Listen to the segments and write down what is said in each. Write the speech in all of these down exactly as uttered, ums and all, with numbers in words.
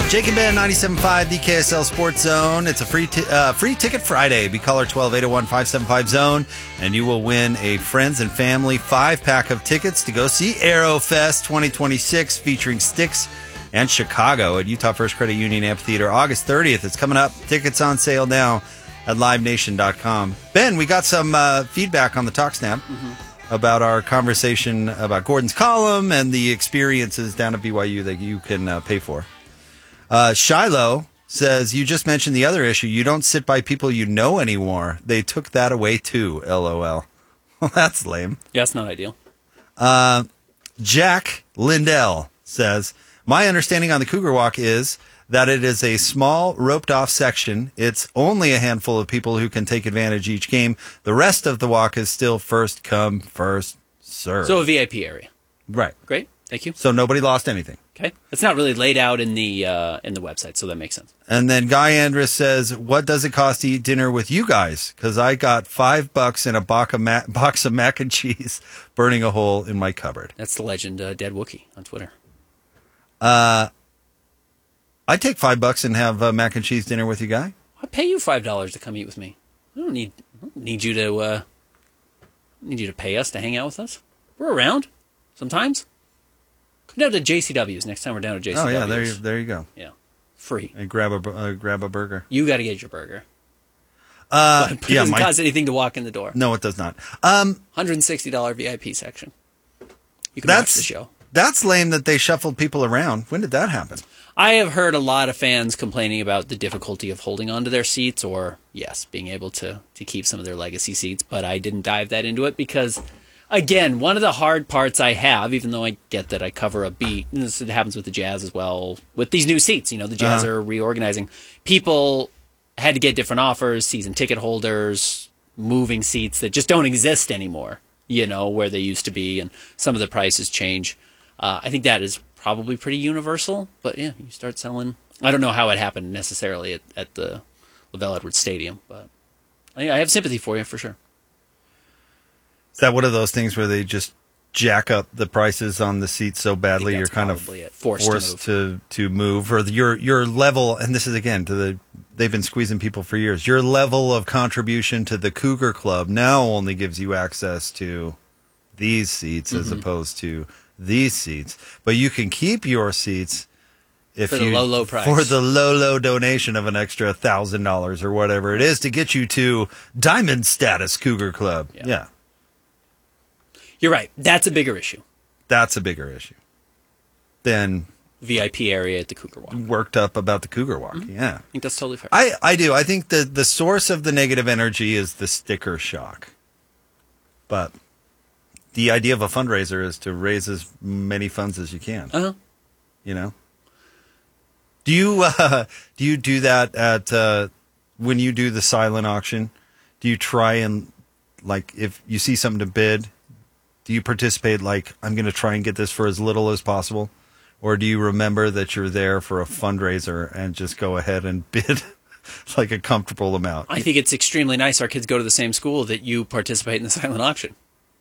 Jake and Ben, ninety-seven point five, the K S L Sports Zone. It's a free t- uh, free ticket Friday. Be caller twelve eight oh one five seven five zone, and you will win a friends and family five-pack of tickets to go see Aerofest twenty twenty-six featuring Styx and Chicago at Utah First Credit Union Amphitheater August thirtieth. It's coming up. Tickets on sale now at live nation dot com. Ben, we got some uh, feedback on the TalkSnap mm-hmm. about our conversation about Gordon's column and the experiences down at B Y U that you can uh, pay for. Uh, Shiloh says, you just mentioned the other issue. You don't sit by people you know anymore. They took that away too, LOL. Well, that's lame. Yeah, that's not ideal. Uh, Jack Lindell says, my understanding on the Cougar Walk is that it is a small roped off section. It's only a handful of people who can take advantage each game. The rest of the walk is still first come, first serve. So a V I P area. Right. Great. Thank you. So nobody lost anything. Okay. It's not really laid out in the uh, in the website, so that makes sense. And then Guy Andrus says, what does it cost to eat dinner with you guys? Because I got five bucks and a box of, ma- box of mac and cheese burning a hole in my cupboard. That's the legend, uh, Dead Wookie on Twitter. Uh, I'd take five bucks and have uh, mac and cheese dinner with you, Guy. I'll pay you five dollars to come eat with me. I don't need I don't need you to uh, need you to pay us to hang out with us. We're around sometimes. Come down to J C W's next time we're down at J C W's. Oh yeah, there you there you go. Yeah, free. And grab a uh, grab a burger. You got to get your burger. Uh, it yeah, doesn't my, cost anything to walk in the door. No, it does not. Um, one hundred sixty dollars V I P section. You can that's, watch the show. That's lame that they shuffled people around. When did that happen? I have heard a lot of fans complaining about the difficulty of holding onto their seats, or yes, being able to to keep some of their legacy seats. But I didn't dive that into it because, again, one of the hard parts I have, even though I get that I cover a beat, and this happens with the Jazz as well, with these new seats, you know, the Jazz uh-huh. are reorganizing. People had to get different offers, season ticket holders, moving seats that just don't exist anymore, you know, where they used to be, and some of the prices change. Uh, I think that is probably pretty universal, but yeah, you start selling. I don't know how it happened necessarily at, at the LaVell Edwards Stadium, but I, I have sympathy for you for sure. Is that one of those things where they just jack up the prices on the seats so badly you're kind of forced, forced to, move. to to move, or your your level? And this is again to the they've been squeezing people for years. Your level of contribution to the Cougar Club now only gives you access to these seats mm-hmm. as opposed to these seats, but you can keep your seats if for the you low low price for the low low donation of an extra thousand dollars or whatever it is to get you to Diamond Status Cougar Club. Yeah. yeah. You're right. That's a bigger issue. That's a bigger issue than V I P area at the Cougar Walk. Worked up about the Cougar Walk. Mm-hmm. Yeah. I think that's totally fair. I, I do. I think the, the source of the negative energy is the sticker shock. But the idea of a fundraiser is to raise as many funds as you can. Uh-huh. You know? Do you uh, do you do that at uh, when you do the silent auction? Do you try and, like, if you see something to bid, do you participate like, I'm going to try and get this for as little as possible? Or do you remember that you're there for a fundraiser and just go ahead and bid like a comfortable amount? I think it's extremely nice our kids go to the same school that you participate in the silent auction.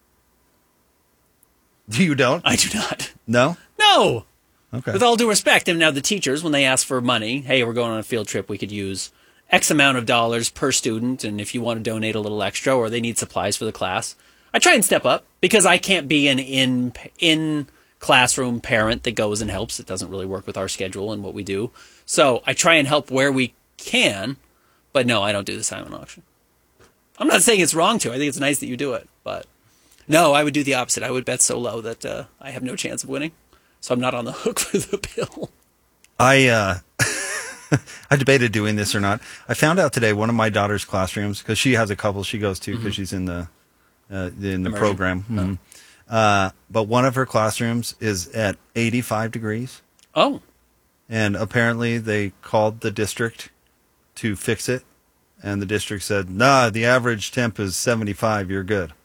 You don't? I do not. No? No! Okay. With all due respect, and now the teachers, when they ask for money, hey, we're going on a field trip, we could use X amount of dollars per student, and if you want to donate a little extra, or they need supplies for the class, I try and step up, because I can't be an in, in classroom parent that goes and helps. It doesn't really work with our schedule and what we do. So I try and help where we can, but no, I don't do the silent auction. I'm not saying it's wrong to. I think it's nice that you do it, but no, I would do the opposite. I would bet so low that uh, I have no chance of winning, so I'm not on the hook for the bill. I uh, I debated doing this or not. I found out today one of my daughter's classrooms, because she has a couple she goes to because mm-hmm. she's in the uh, in the Immersion. program. Mm-hmm. Oh. Uh, but one of her classrooms is at eighty-five degrees. Oh. And apparently they called the district to fix it, and the district said, nah, the average temp is seventy-five, you're good.